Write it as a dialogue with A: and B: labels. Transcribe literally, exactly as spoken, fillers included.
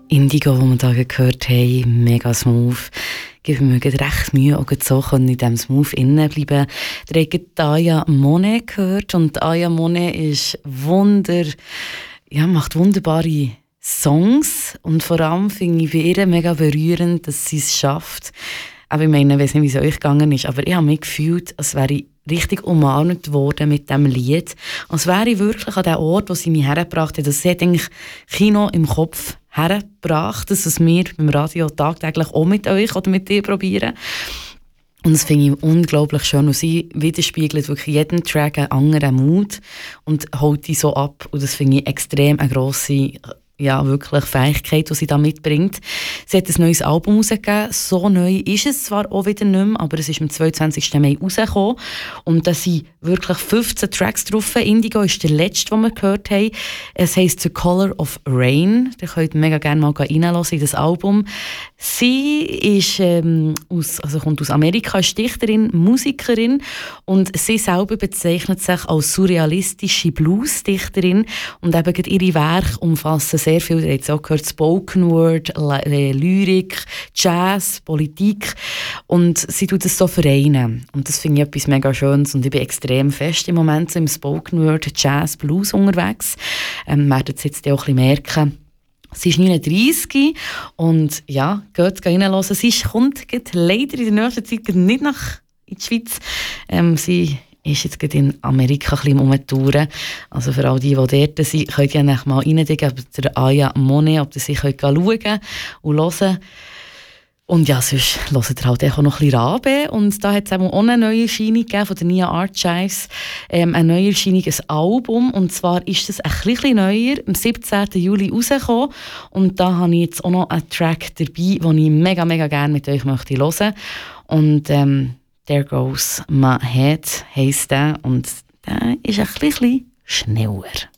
A: Indigo, die wir hier gehört haben, mega smooth. Ich gebe mir recht Mühe, auch so in diesem Smooth innen bleiben. Ihr habt Aya Monet gehört und Aya Monet ist wunder, ja, macht wunderbare Songs und vor allem finde ich bei ihr mega berührend, dass sie es schafft. Aber ich meine, ich weiß nicht, wie es euch gegangen ist, aber ich habe mich gefühlt, als wäre ich richtig umarmt worden mit diesem Lied. Als wäre ich wirklich an dem Ort, wo sie mich hergebracht hat. Das hat eigentlich Kino im Kopf hergebracht, dass es wir beim Radio tagtäglich auch mit euch oder mit dir probieren. Und das finde ich unglaublich schön. Und sie widerspiegelt wirklich jeden Track einen anderen Mut und holt die so ab. Und das finde ich extrem eine grosse, ja, wirklich Fähigkeit, die sie da mitbringt. Sie hat ein neues Album rausgegeben. So neu ist es zwar auch wieder nicht mehr, aber es ist am zweiundzwanzigsten Mai rausgekommen. Und da sind wirklich fünfzehn Tracks drauf. Indigo ist der letzte, den wir gehört haben. Es heisst «The Color of Rain». Ihr könnt mega gerne mal reinhören in das Album. Sie ist, ähm, aus, also kommt aus Amerika, ist Dichterin, Musikerin und sie selber bezeichnet sich als surrealistische Blues-Dichterin und eben ihre Werke umfassen sehr viel, ihr habt es auch gehört, Spoken Word, Lyrik, Jazz, Politik und sie tut es so vereinen und das finde ich etwas mega Schönes und ich bin extrem fest im Moment so im Spoken Word, Jazz, Blues unterwegs. Ähm, werdet es jetzt auch ein bisschen merken. Sie ist neununddreissig und ja, geht reinhören. Sie kommt leider in der nächsten Zeit nicht nach in die Schweiz. Ähm, sie ist jetzt in Amerika ein bisschen umtouren. Also für all die, die dort sind, könnt ihr ja mal reindrücken, ob der Aya Monet, ob ihr sie schauen könnt und hören. Und ja, sonst hört ihr halt auch noch ein bisschen Rabe. Und da hat es auch eine neue Erscheinung gegeben von der Nia Archives. Ähm, eine neue Erscheinung, ein Album. Und zwar ist es ein bisschen neuer, am siebzehnten Juli rausgekommen. Und da habe ich jetzt auch noch einen Track dabei, den ich mega, mega gerne mit euch möchte hören. Und ähm, «There Goes My Head» heisst der. Und der ist ein bisschen schneller.